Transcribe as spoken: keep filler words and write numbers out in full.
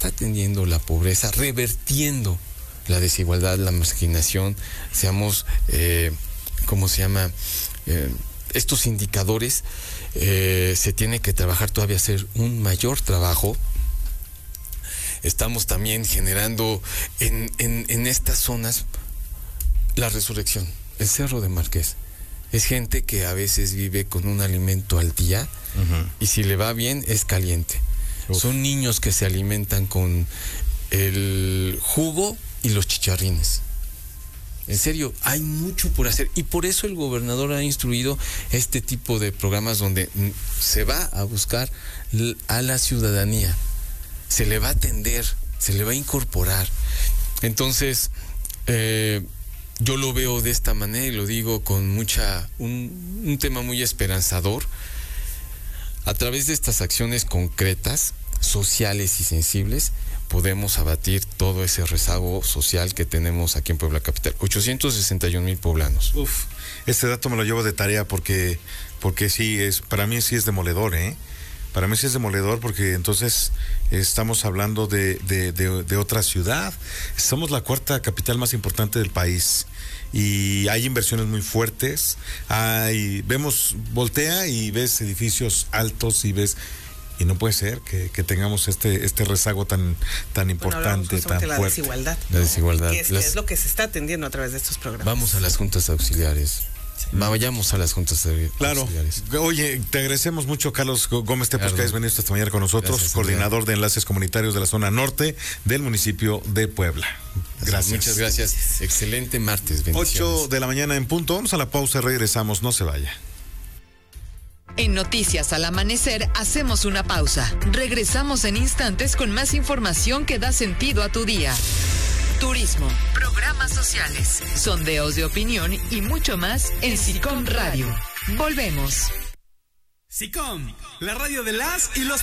está atendiendo la pobreza, revertiendo la desigualdad, la marginación, seamos, eh, ¿cómo se llama? Eh, estos indicadores, eh, se tiene que trabajar todavía, hacer un mayor trabajo. Estamos también generando en, en, en estas zonas la resurrección, el Cerro de Márquez. Es gente que a veces vive con un alimento al día, uh-huh. y si le va bien es caliente. Uf. Son niños que se alimentan con el jugo y los chicharrines. En serio, hay mucho por hacer, y por eso el gobernador ha instruido este tipo de programas donde se va a buscar a la ciudadanía, se le va a atender, se le va a incorporar. Entonces, eh, yo lo veo de esta manera y lo digo con mucha, un, un tema muy esperanzador. A través de estas acciones concretas, sociales y sensibles, podemos abatir todo ese rezago social que tenemos aquí en Puebla Capital. ochocientos sesenta y un mil poblanos. Uf, este dato me lo llevo de tarea porque, porque sí, es, para mí sí es demoledor, ¿eh? Para mí sí es demoledor porque entonces estamos hablando de, de, de, de otra ciudad. Somos la cuarta capital más importante del país y hay inversiones muy fuertes. Hay, vemos, voltea y ves edificios altos y ves... Y no puede ser que, que tengamos este este rezago tan tan importante, bueno, tan la fuerte. Desigualdad. La desigualdad. Que es, Las... que es lo que se está atendiendo a través de estos programas. Vamos a las juntas auxiliares. Sí. Vayamos a las juntas claro. auxiliares. Oye, te agradecemos mucho, Carlos Gómez Tepos, que has venido esta mañana con nosotros, Gracias, coordinador de enlaces comunitarios de la zona norte del municipio de Puebla. Gracias. Muchas gracias. Excelente martes. Bendiciones. ocho de la mañana en punto. Vamos a la pausa, regresamos. No se vaya. En Noticias al Amanecer hacemos una pausa. Regresamos en instantes con más información que da sentido a tu día. Turismo, programas sociales, sondeos de opinión y mucho más en SICOM Radio. Volvemos. SICOM, la radio de las y los